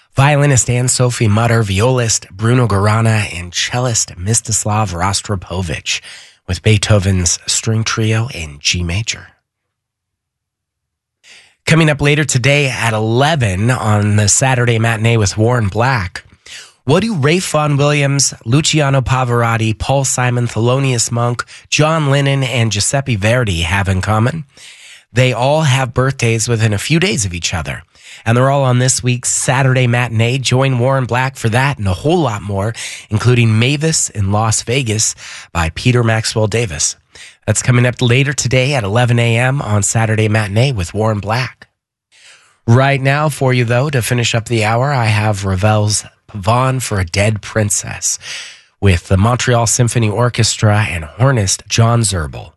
Violinist Anne-Sophie Mutter, violist Bruno Garana, and cellist Mstislav Rostropovich with Beethoven's String Trio in G major. Coming up later today at 11 on the Saturday Matinee with Warren Black, what do Ralph Vaughan Williams, Luciano Pavarotti, Paul Simon, Thelonious Monk, John Lennon, and Giuseppe Verdi have in common? They all have birthdays within a few days of each other, and they're all on this week's Saturday Matinee. Join Warren Black for that and a whole lot more, including Mavis in Las Vegas by Peter Maxwell Davis. That's coming up later today at 11 a.m. on Saturday Matinee with Warren Black. Right now for you, though, to finish up the hour, I have Ravel's Pavane for a Dead Princess with the Montreal Symphony Orchestra and hornist John Zerbel.